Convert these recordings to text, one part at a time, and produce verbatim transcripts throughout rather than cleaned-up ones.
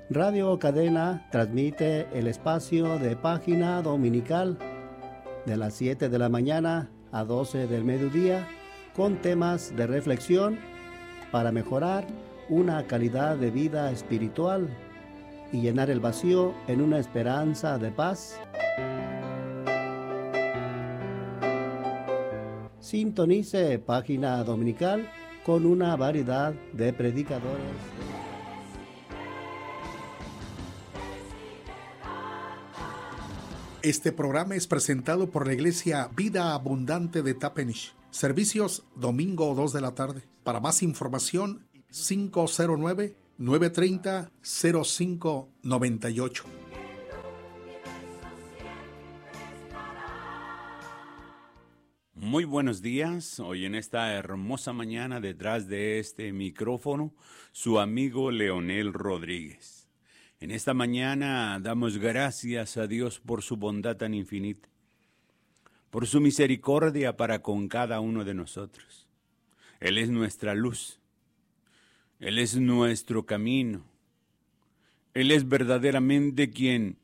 Radio Cadena transmite el espacio de Página Dominical de las siete de la mañana a doce del mediodía con temas de reflexión para mejorar una calidad de vida espiritual y llenar el vacío en una esperanza de paz. Sintonice Página Dominical con una variedad de predicadores. Este programa es presentado por la Iglesia Vida Abundante de Tapenich. Servicios domingo dos de la tarde. Para más información, cinco cero nueve, nueve tres cero, cero cinco nueve ocho. Muy buenos días. Hoy en esta hermosa mañana detrás de este micrófono, su amigo Leonel Rodríguez. En esta mañana damos gracias a Dios por su bondad tan infinita, por su misericordia para con cada uno de nosotros. Él es nuestra luz, Él es nuestro camino, Él es verdaderamente quien,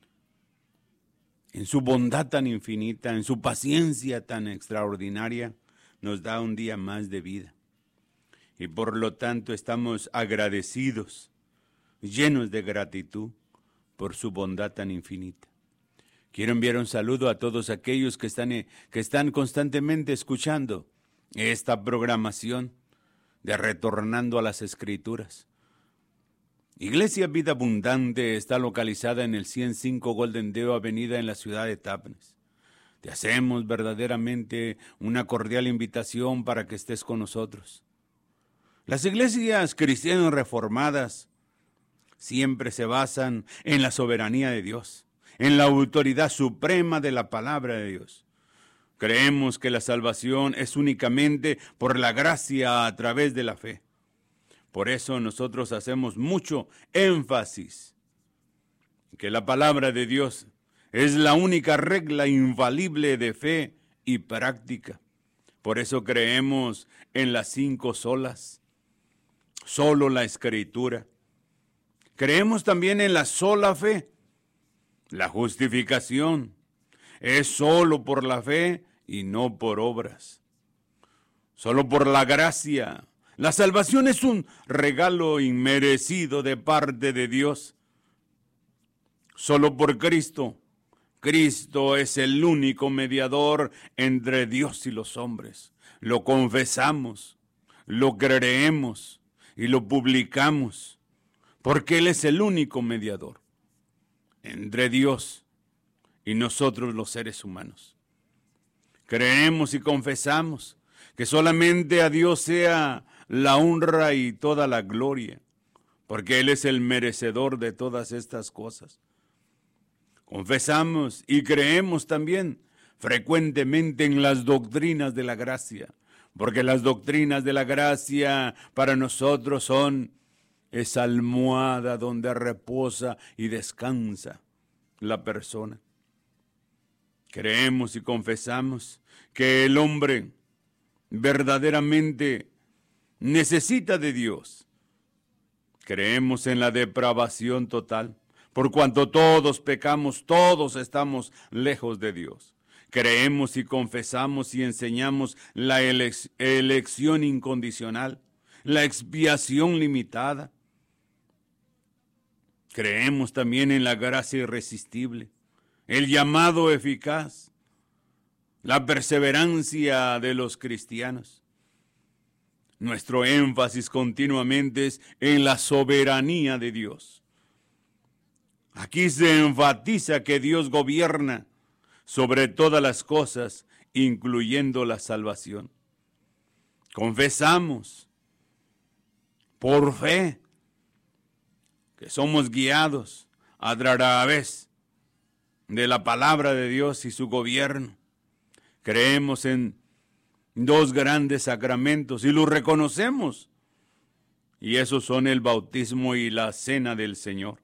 en su bondad tan infinita, en su paciencia tan extraordinaria, nos da un día más de vida. Y por lo tanto estamos agradecidos, llenos de gratitud por su bondad tan infinita. Quiero enviar un saludo a todos aquellos que están, que están constantemente escuchando esta programación de Retornando a las Escrituras. Iglesia Vida Abundante está localizada en el ciento cinco Golden Deo Avenida en la ciudad de Tapenes. Te hacemos verdaderamente una cordial invitación para que estés con nosotros. Las iglesias cristianas reformadas siempre se basan en la soberanía de Dios, en la autoridad suprema de la palabra de Dios. Creemos que la salvación es únicamente por la gracia a través de la fe. Por eso nosotros hacemos mucho énfasis en que la palabra de Dios es la única regla infalible de fe y práctica. Por eso creemos en las cinco solas, solo la Escritura. Creemos también en la sola fe. La justificación es solo por la fe y no por obras. Solo por la gracia. La salvación es un regalo inmerecido de parte de Dios. Solo por Cristo. Cristo es el único mediador entre Dios y los hombres. Lo confesamos, lo creemos y lo publicamos. Porque Él es el único mediador entre Dios y nosotros los seres humanos. Creemos y confesamos que solamente a Dios sea la honra y toda la gloria, porque Él es el merecedor de todas estas cosas. Confesamos y creemos también frecuentemente en las doctrinas de la gracia, porque las doctrinas de la gracia para nosotros son esa almohada donde reposa y descansa la persona. Creemos y confesamos que el hombre verdaderamente necesita de Dios. Creemos en la depravación total, por cuanto todos pecamos, todos estamos lejos de Dios. Creemos y confesamos y enseñamos la elec- elección incondicional, la expiación limitada. Creemos también en la gracia irresistible, el llamado eficaz, la perseverancia de los cristianos. Nuestro énfasis continuamente es en la soberanía de Dios. Aquí se enfatiza que Dios gobierna sobre todas las cosas, incluyendo la salvación. Confesamos por fe que somos guiados a través de la palabra de Dios y su gobierno. Creemos en dos grandes sacramentos y los reconocemos. Y esos son el bautismo y la cena del Señor.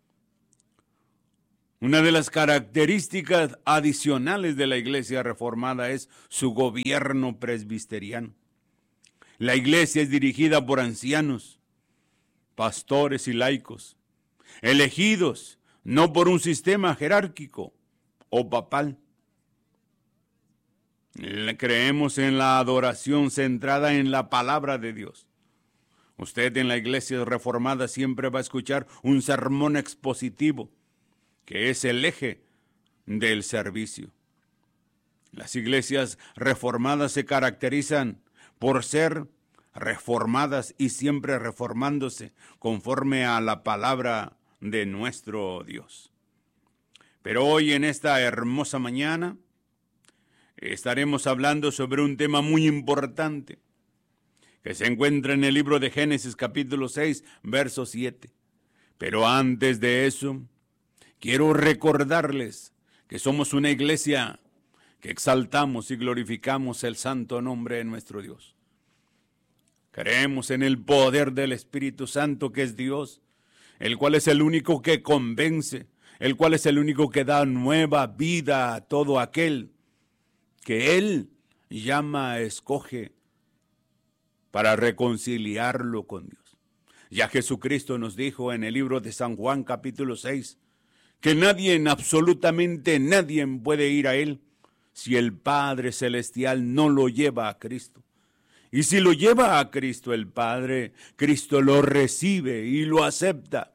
Una de las características adicionales de la Iglesia Reformada es su gobierno presbiteriano. La Iglesia es dirigida por ancianos, pastores y laicos, elegidos no por un sistema jerárquico o papal. Creemos en la adoración centrada en la palabra de Dios. Usted en la iglesia reformada siempre va a escuchar un sermón expositivo, que es el eje del servicio. Las iglesias reformadas se caracterizan por ser reformadas y siempre reformándose conforme a la palabra de nuestro Dios. Pero hoy en esta hermosa mañana estaremos hablando sobre un tema muy importante que se encuentra en el libro de Génesis capítulo seis, verso siete. Pero antes de eso, quiero recordarles que somos una iglesia que exaltamos y glorificamos el santo nombre de nuestro Dios. Creemos en el poder del Espíritu Santo, que es Dios, el cual es el único que convence, el cual es el único que da nueva vida a todo aquel que Él llama, escoge para reconciliarlo con Dios. Ya Jesucristo nos dijo en el libro de San Juan capítulo seis, que nadie, absolutamente nadie puede ir a Él si el Padre Celestial no lo lleva a Cristo. Y si lo lleva a Cristo el Padre, Cristo lo recibe y lo acepta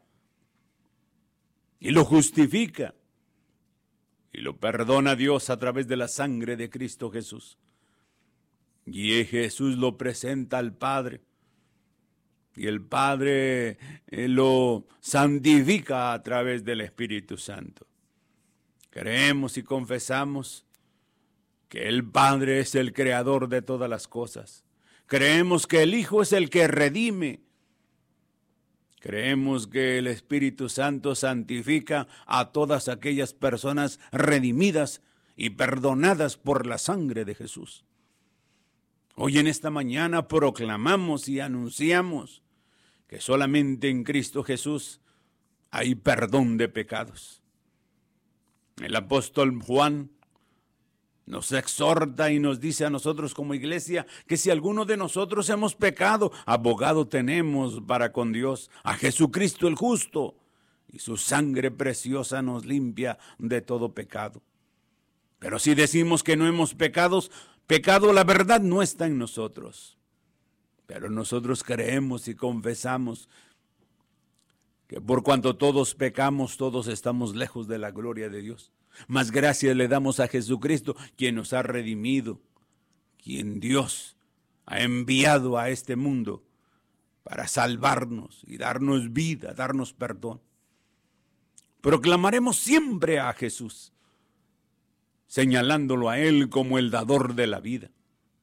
y lo justifica y lo perdona a Dios a través de la sangre de Cristo Jesús. Y Jesús lo presenta al Padre y el Padre lo santifica a través del Espíritu Santo. Creemos y confesamos que el Padre es el creador de todas las cosas. Creemos que el Hijo es el que redime. Creemos que el Espíritu Santo santifica a todas aquellas personas redimidas y perdonadas por la sangre de Jesús. Hoy en esta mañana proclamamos y anunciamos que solamente en Cristo Jesús hay perdón de pecados. El apóstol Juan nos exhorta y nos dice a nosotros como iglesia que si alguno de nosotros hemos pecado, abogado tenemos para con Dios, a Jesucristo el justo, y su sangre preciosa nos limpia de todo pecado. Pero si decimos que no hemos pecado, pecado, la verdad no está en nosotros. Pero nosotros creemos y confesamos que por cuanto todos pecamos, todos estamos lejos de la gloria de Dios. Mas gracias le damos a Jesucristo, quien nos ha redimido, quien Dios ha enviado a este mundo para salvarnos y darnos vida, darnos perdón. Proclamaremos siempre a Jesús, señalándolo a Él como el dador de la vida.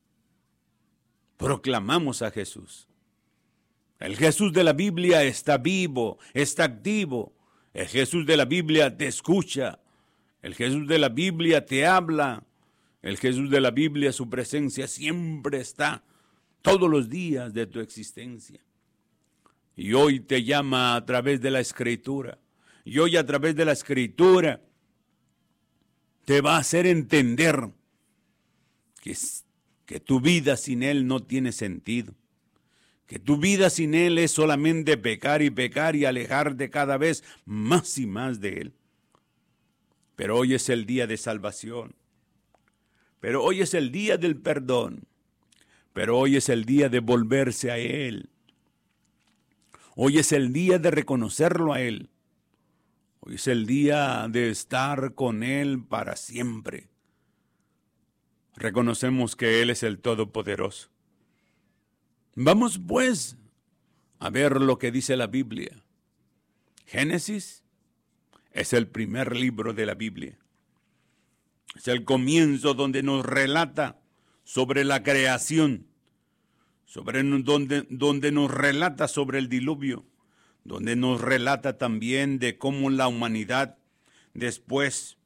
Proclamamos a Jesús. El Jesús de la Biblia está vivo, está activo. El Jesús de la Biblia te escucha. El Jesús de la Biblia te habla. El Jesús de la Biblia, su presencia siempre está todos los días de tu existencia. Y hoy te llama a través de la Escritura. Y hoy a través de la Escritura te va a hacer entender que, que tu vida sin Él no tiene sentido. Que tu vida sin Él es solamente pecar y pecar y alejarte cada vez más y más de Él. Pero hoy es el día de salvación. Pero hoy es el día del perdón. Pero hoy es el día de volverse a Él. Hoy es el día de reconocerlo a Él. Hoy es el día de estar con Él para siempre. Reconocemos que Él es el Todopoderoso. Vamos pues a ver lo que dice la Biblia. Génesis es el primer libro de la Biblia. Es el comienzo donde nos relata sobre la creación, sobre donde, donde nos relata sobre el diluvio, donde nos relata también de cómo la humanidad, después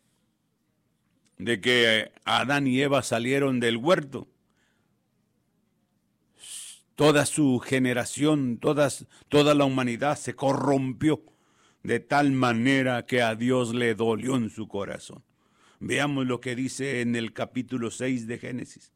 de que Adán y Eva salieron del huerto, toda su generación, todas, toda la humanidad se corrompió de tal manera que a Dios le dolió en su corazón. Veamos lo que dice en el capítulo seis de Génesis.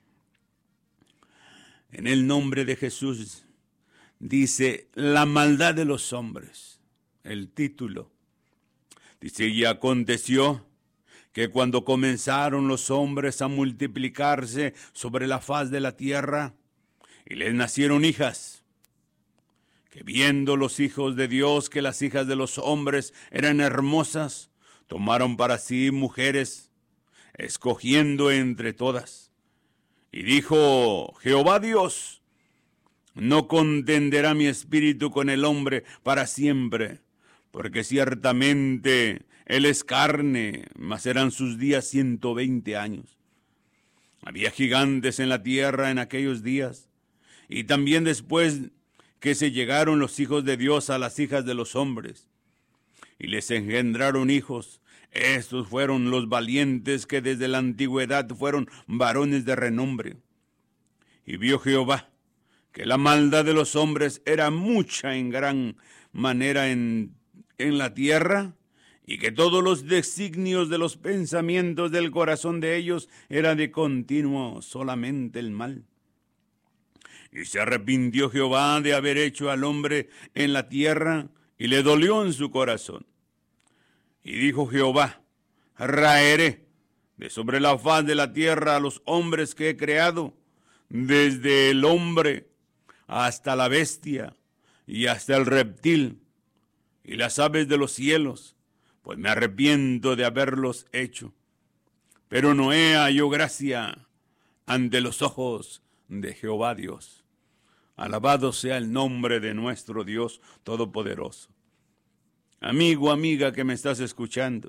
En el nombre de Jesús dice, la maldad de los hombres. el título. Dice, y aconteció que cuando comenzaron los hombres a multiplicarse sobre la faz de la tierra, y les nacieron hijas, que viendo los hijos de Dios que las hijas de los hombres eran hermosas, tomaron para sí mujeres, escogiendo entre todas. Y dijo Jehová Dios, no contenderá mi espíritu con el hombre para siempre, porque ciertamente él es carne, mas serán sus días ciento veinte años. Había gigantes en la tierra en aquellos días, y también después que se llegaron los hijos de Dios a las hijas de los hombres, y les engendraron hijos. Estos fueron los valientes que desde la antigüedad fueron varones de renombre. Y vio Jehová que la maldad de los hombres era mucha en gran manera en, en la tierra, y que todos los designios de los pensamientos del corazón de ellos era de continuo solamente el mal. Y se arrepintió Jehová de haber hecho al hombre en la tierra, y le dolió en su corazón. Y dijo Jehová, raeré de sobre la faz de la tierra a los hombres que he creado, desde el hombre hasta la bestia y hasta el reptil y las aves de los cielos, pues me arrepiento de haberlos hecho. Pero Noé halló gracia ante los ojos de Jehová Dios. Alabado sea el nombre de nuestro Dios Todopoderoso. Amigo, amiga que me estás escuchando,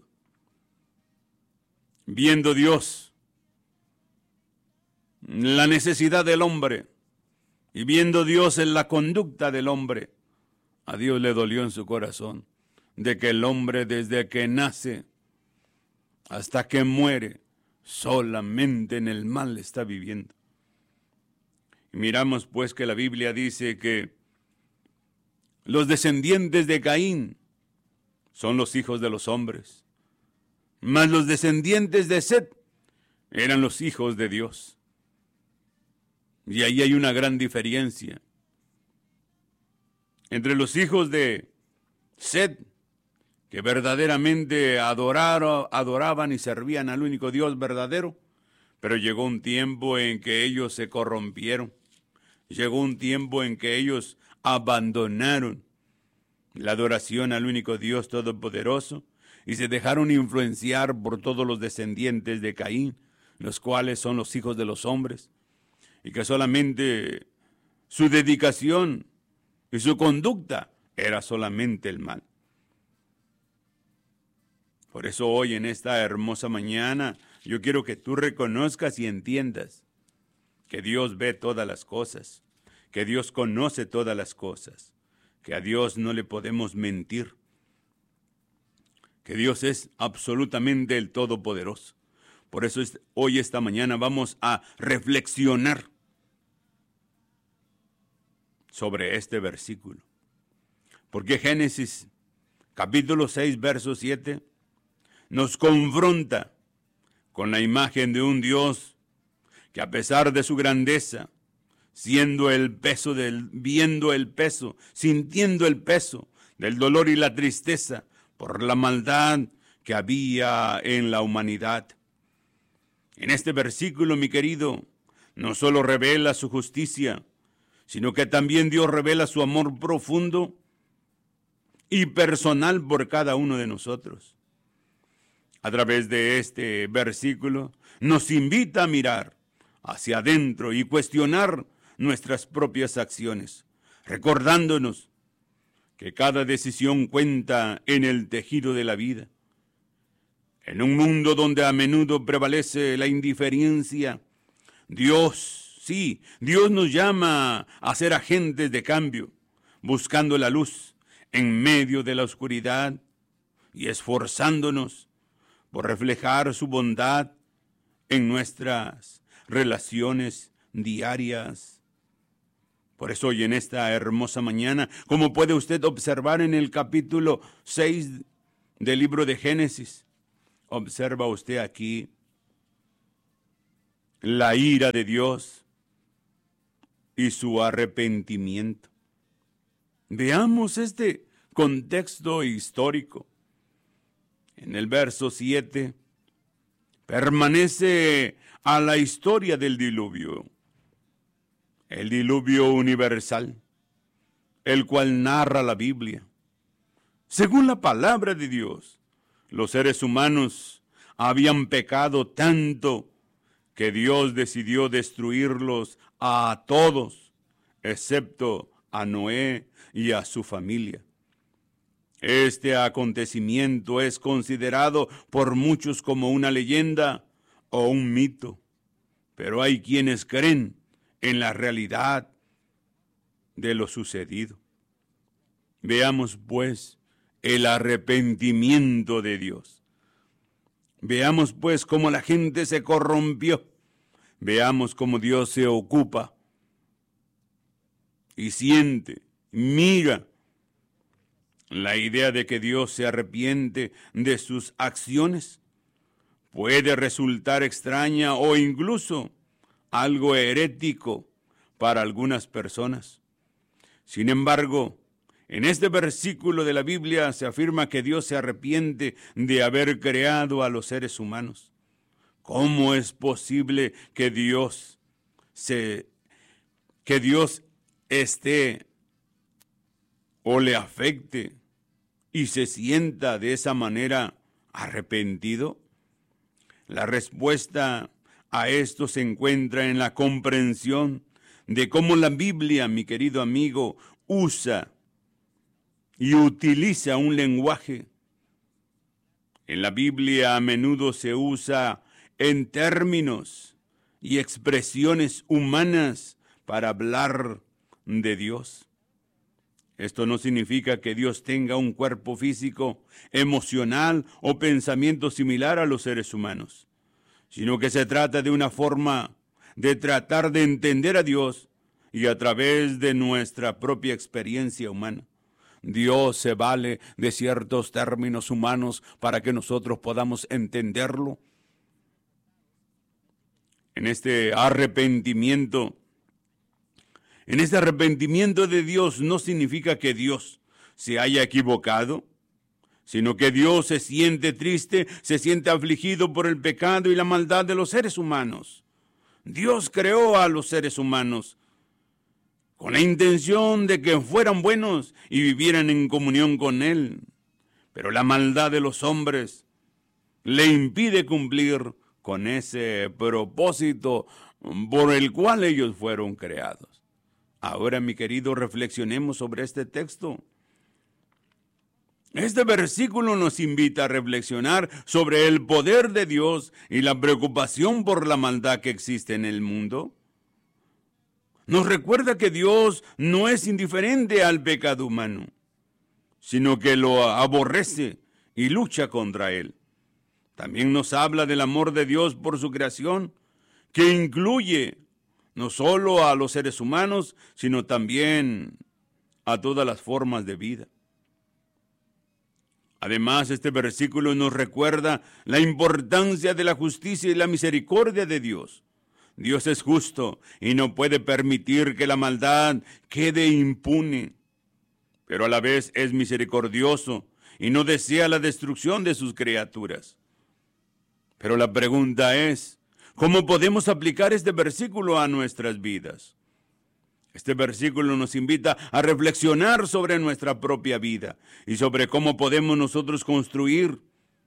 viendo Dios la necesidad del hombre y viendo Dios en la conducta del hombre, a Dios le dolió en su corazón de que el hombre desde que nace hasta que muere solamente en el mal está viviendo. Y miramos pues que la Biblia dice que los descendientes de Caín son los hijos de los hombres, mas los descendientes de Set eran los hijos de Dios. Y ahí hay una gran diferencia entre los hijos de Set, que verdaderamente adoraron, adoraban y servían al único Dios verdadero, pero llegó un tiempo en que ellos se corrompieron, llegó un tiempo en que ellos abandonaron la adoración al único Dios todopoderoso y se dejaron influenciar por todos los descendientes de Caín, los cuales son los hijos de los hombres, y que solamente su dedicación y su conducta era solamente el mal. Por eso hoy en esta hermosa mañana yo quiero que tú reconozcas y entiendas que Dios ve todas las cosas, que Dios conoce todas las cosas, que a Dios no le podemos mentir, que Dios es absolutamente el Todopoderoso. Por eso hoy, esta mañana, vamos a reflexionar sobre este versículo. Porque Génesis capítulo seis, verso siete, nos confronta con la imagen de un Dios que a pesar de su grandeza, siendo el peso del, viendo el peso, sintiendo el peso del dolor y la tristeza por la maldad que había en la humanidad. En este versículo, mi querido, no solo revela su justicia, sino que también Dios revela su amor profundo y personal por cada uno de nosotros. A través de este versículo nos invita a mirar hacia adentro y cuestionar nuestras propias acciones, recordándonos que cada decisión cuenta en el tejido de la vida. En un mundo donde a menudo prevalece la indiferencia, Dios, sí, Dios nos llama a ser agentes de cambio, buscando la luz en medio de la oscuridad y esforzándonos por reflejar su bondad en nuestras relaciones diarias. Por eso hoy en esta hermosa mañana, como puede usted observar en el capítulo seis del libro de Génesis, observa usted aquí la ira de Dios y su arrepentimiento. Veamos este contexto histórico. En el verso siete, permanece a la historia del diluvio, el diluvio universal, el cual narra la Biblia. Según la palabra de Dios, los seres humanos habían pecado tanto que Dios decidió destruirlos a todos, excepto a Noé y a su familia. Este acontecimiento es considerado por muchos como una leyenda o un mito, pero hay quienes creen en la realidad de lo sucedido. Veamos, pues, el arrepentimiento de Dios. Veamos, pues, cómo la gente se corrompió. Veamos cómo Dios se ocupa y siente, mira. La idea de que Dios se arrepiente de sus acciones puede resultar extraña o incluso algo herético para algunas personas. Sin embargo, en este versículo de la Biblia se afirma que Dios se arrepiente de haber creado a los seres humanos. ¿Cómo es posible que Dios se, que Dios esté o le afecte y se sienta de esa manera arrepentido? La respuesta a esto se encuentra en la comprensión de cómo la Biblia, mi querido amigo, usa y utiliza un lenguaje. En la Biblia a menudo se usa en términos y expresiones humanas para hablar de Dios. Esto no significa que Dios tenga un cuerpo físico, emocional o pensamiento similar a los seres humanos, sino que se trata de una forma de tratar de entender a Dios y a través de nuestra propia experiencia humana. Dios se vale de ciertos términos humanos para que nosotros podamos entenderlo. En este arrepentimiento, En este arrepentimiento de Dios no significa que Dios se haya equivocado, sino que Dios se siente triste, se siente afligido por el pecado y la maldad de los seres humanos. Dios creó a los seres humanos con la intención de que fueran buenos y vivieran en comunión con Él. Pero la maldad de los hombres le impide cumplir con ese propósito por el cual ellos fueron creados. Ahora, mi querido, reflexionemos sobre este texto. Este versículo nos invita a reflexionar sobre el poder de Dios y la preocupación por la maldad que existe en el mundo. Nos recuerda que Dios no es indiferente al pecado humano, sino que lo aborrece y lucha contra él. También nos habla del amor de Dios por su creación, que incluye no solo a los seres humanos, sino también a todas las formas de vida. Además, este versículo nos recuerda la importancia de la justicia y la misericordia de Dios. Dios es justo y no puede permitir que la maldad quede impune, pero a la vez es misericordioso y no desea la destrucción de sus criaturas. Pero la pregunta es, ¿cómo podemos aplicar este versículo a nuestras vidas? Este versículo nos invita a reflexionar sobre nuestra propia vida y sobre cómo podemos nosotros construir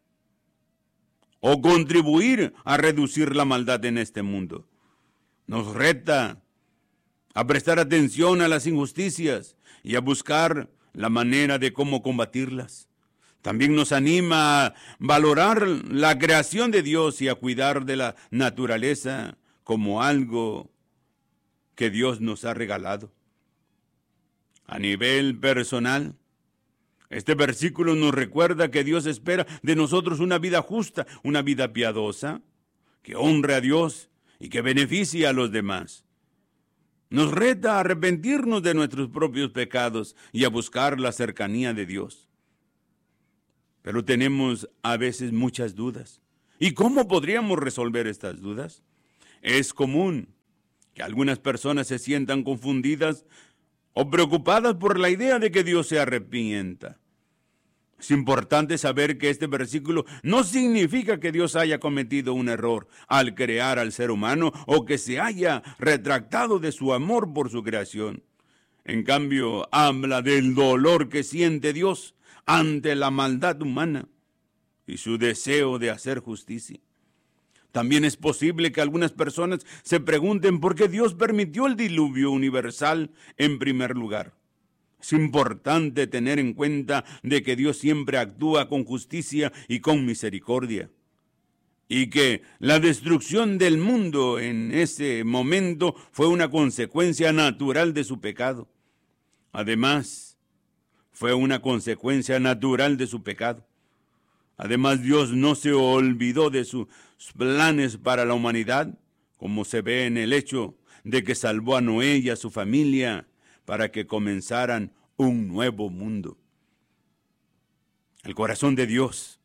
o contribuir a reducir la maldad en este mundo. Nos reta a prestar atención a las injusticias y a buscar la manera de cómo combatirlas. También nos anima a valorar la creación de Dios y a cuidar de la naturaleza como algo que Dios nos ha regalado. A nivel personal, este versículo nos recuerda que Dios espera de nosotros una vida justa, una vida piadosa, que honre a Dios y que beneficie a los demás. Nos reta a arrepentirnos de nuestros propios pecados y a buscar la cercanía de Dios. Pero tenemos a veces muchas dudas. ¿Y cómo podríamos resolver estas dudas? Es común que algunas personas se sientan confundidas o preocupadas por la idea de que Dios se arrepienta. Es importante saber que este versículo no significa que Dios haya cometido un error al crear al ser humano o que se haya retractado de su amor por su creación. En cambio, habla del dolor que siente Dios ante la maldad humana y su deseo de hacer justicia. También es posible que algunas personas se pregunten por qué Dios permitió el diluvio universal en primer lugar. Es importante tener en cuenta de que Dios siempre actúa con justicia y con misericordia, y que la destrucción del mundo en ese momento fue una consecuencia natural de su pecado. Además, fue una consecuencia natural de su pecado. Además, Dios no se olvidó de sus planes para la humanidad, como se ve en el hecho de que salvó a Noé y a su familia para que comenzaran un nuevo mundo. El corazón de Dios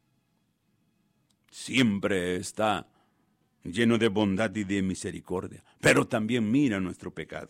siempre está lleno de bondad y de misericordia, pero también mira nuestro pecado.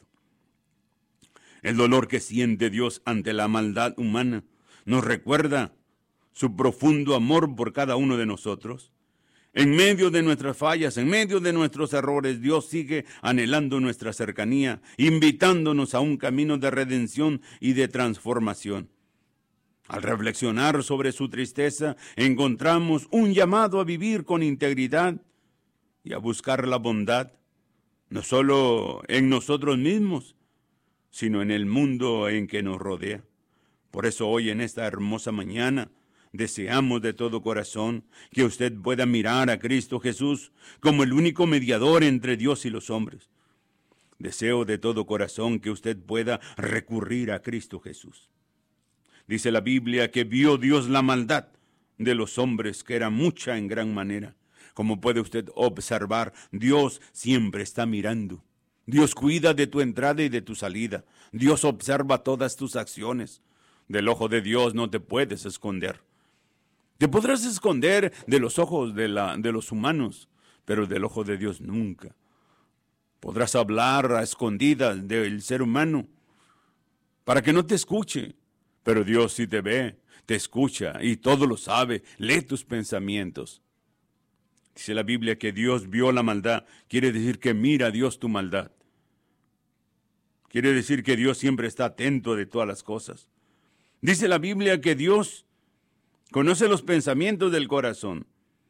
El dolor que siente Dios ante la maldad humana nos recuerda su profundo amor por cada uno de nosotros. En medio de nuestras fallas, en medio de nuestros errores, Dios sigue anhelando nuestra cercanía, invitándonos a un camino de redención y de transformación. Al reflexionar sobre su tristeza, encontramos un llamado a vivir con integridad y a buscar la bondad, no solo en nosotros mismos, sino en el mundo en que nos rodea. Por eso hoy, en esta hermosa mañana, deseamos de todo corazón que usted pueda mirar a Cristo Jesús como el único mediador entre Dios y los hombres. Deseo de todo corazón que usted pueda recurrir a Cristo Jesús. Dice la Biblia que vio Dios la maldad de los hombres, que era mucha en gran manera. Como puede usted observar, Dios siempre está mirando. Dios cuida de tu entrada y de tu salida. Dios observa todas tus acciones. Del ojo de Dios no te puedes esconder. Te podrás esconder de los ojos de, la, de los humanos, pero del ojo de Dios nunca. Podrás hablar a escondidas del ser humano para que no te escuche, pero Dios sí te ve, te escucha y todo lo sabe, lee tus pensamientos. Dice la Biblia que Dios vio la maldad, quiere decir que mira a Dios tu maldad. Quiere decir que Dios siempre está atento de todas las cosas. Dice la Biblia que Dios conoce los pensamientos del corazón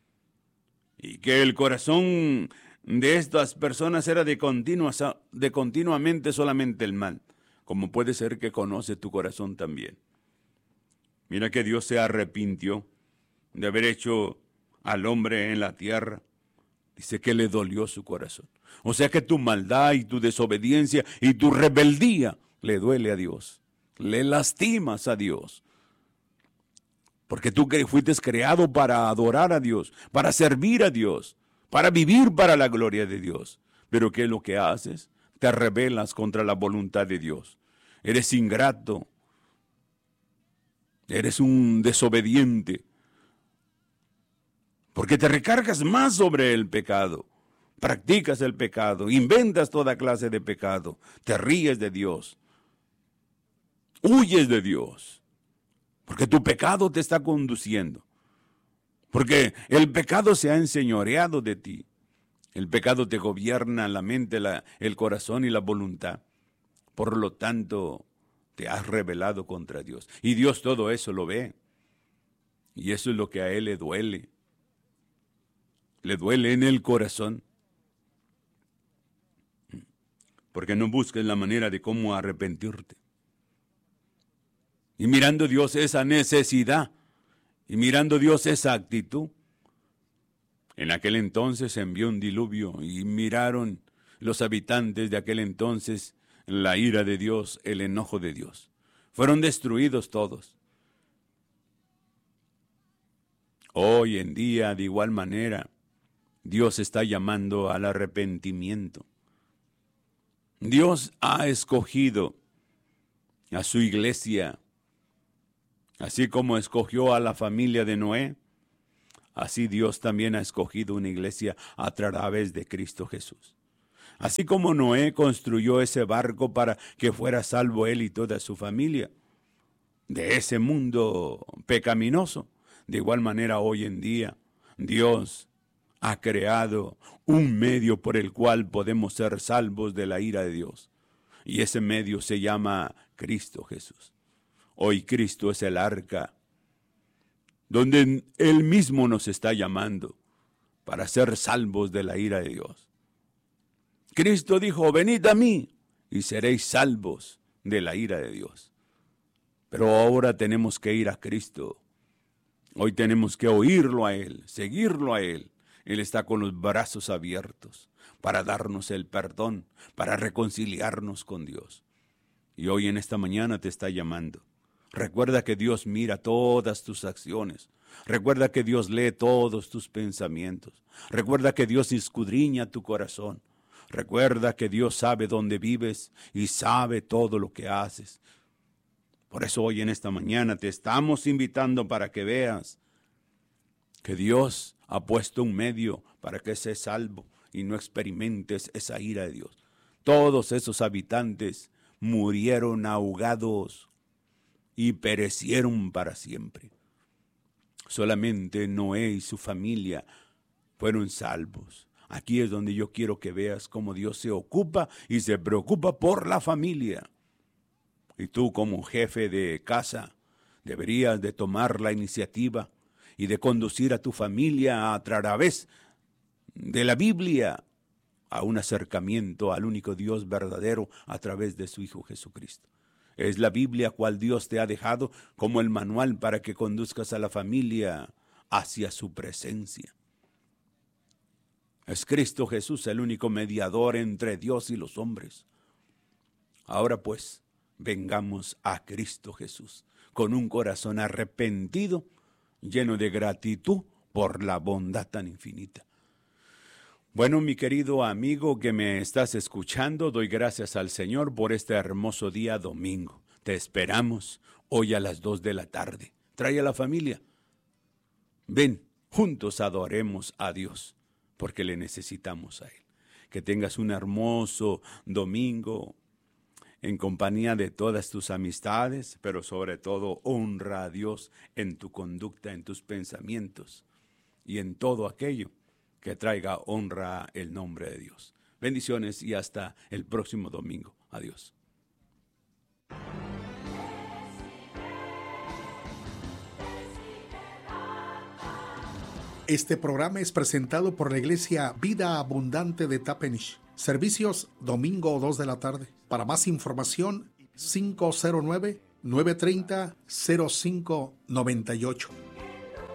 y que el corazón de estas personas era de, continua, de continuamente solamente el mal, como puede ser que conoce tu corazón también. Mira que Dios se arrepintió de haber hecho al hombre en la tierra. Dice que le dolió su corazón. O sea que tu maldad y tu desobediencia y tu rebeldía le duele a Dios, le lastimas a Dios. Porque tú fuiste creado para adorar a Dios, para servir a Dios, para vivir para la gloria de Dios. Pero ¿qué es lo que haces? Te rebelas contra la voluntad de Dios. Eres ingrato. Eres un desobediente. Porque te recargas más sobre el pecado. Practicas el pecado, inventas toda clase de pecado. Te ríes de Dios. Huyes de Dios. Porque tu pecado te está conduciendo. Porque el pecado se ha enseñoreado de ti. El pecado te gobierna la mente, la, el corazón y la voluntad. Por lo tanto, te has rebelado contra Dios. Y Dios todo eso lo ve. Y eso es lo que a Él le duele. Le duele en el corazón. Porque no busques la manera de cómo arrepentirte. Y mirando Dios esa necesidad, y mirando Dios esa actitud, en aquel entonces envió un diluvio y miraron los habitantes de aquel entonces la ira de Dios, el enojo de Dios. Fueron destruidos todos. Hoy en día, de igual manera, Dios está llamando al arrepentimiento. Dios ha escogido a su iglesia. Así como escogió a la familia de Noé, así Dios también ha escogido una iglesia a través de Cristo Jesús. Así como Noé construyó ese barco para que fuera salvo él y toda su familia de ese mundo pecaminoso, de igual manera hoy en día Dios ha creado un medio por el cual podemos ser salvos de la ira de Dios. Y ese medio se llama Cristo Jesús. Hoy Cristo es el arca donde Él mismo nos está llamando para ser salvos de la ira de Dios. Cristo dijo, venid a mí y seréis salvos de la ira de Dios. Pero ahora tenemos que ir a Cristo. Hoy tenemos que oírlo a Él, seguirlo a Él. Él está con los brazos abiertos para darnos el perdón, para reconciliarnos con Dios. Y hoy en esta mañana te está llamando. Recuerda que Dios mira todas tus acciones. Recuerda que Dios lee todos tus pensamientos. Recuerda que Dios escudriña tu corazón. Recuerda que Dios sabe dónde vives y sabe todo lo que haces. Por eso hoy en esta mañana te estamos invitando para que veas que Dios ha puesto un medio para que seas salvo y no experimentes esa ira de Dios. Todos esos habitantes murieron ahogados y perecieron para siempre. Solamente Noé y su familia fueron salvos. Aquí es donde yo quiero que veas cómo Dios se ocupa y se preocupa por la familia. Y tú como jefe de casa deberías de tomar la iniciativa y de conducir a tu familia a través de la Biblia a un acercamiento al único Dios verdadero a través de su Hijo Jesucristo. Es la Biblia cual Dios te ha dejado como el manual para que conduzcas a la familia hacia su presencia. Es Cristo Jesús el único mediador entre Dios y los hombres. Ahora pues, vengamos a Cristo Jesús con un corazón arrepentido, lleno de gratitud por la bondad tan infinita. Bueno, mi querido amigo que me estás escuchando, doy gracias al Señor por este hermoso día domingo. Te esperamos hoy a las dos de la tarde. Trae a la familia. Ven, juntos adoremos a Dios, porque le necesitamos a Él. Que tengas un hermoso domingo en compañía de todas tus amistades, pero sobre todo honra a Dios en tu conducta, en tus pensamientos y en todo aquello que traiga honra el nombre de Dios. Bendiciones y hasta el próximo domingo. Adiós. Este programa es presentado por la Iglesia Vida Abundante de Tapenish. Servicios domingo dos de la tarde. Para más información, cinco cero nueve, nueve tres cero, cero cinco nueve ocho.